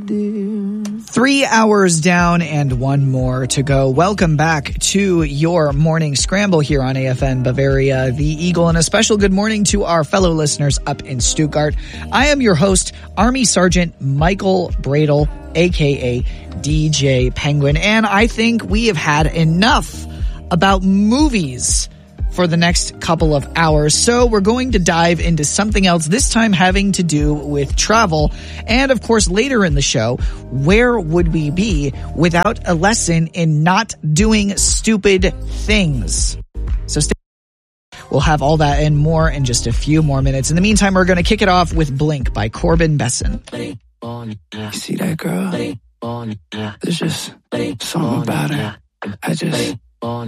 3 hours down and one more to go. Welcome back to your morning scramble here on AFN Bavaria, the Eagle, and a special good morning to our fellow listeners up in Stuttgart. I am your host, Army Sergeant Michael Bradle, aka DJ Penguin, and I think we have had enough about movies for the next couple of hours. So we're going to dive into something else, this time having to do with travel. And of course, later in the show, where would we be without a lesson in not doing stupid things? So stay. We'll have all that and more in just a few more minutes. In the meantime, we're going to kick it off with Blink by Corbin Besson. You see that girl? There's just something about her.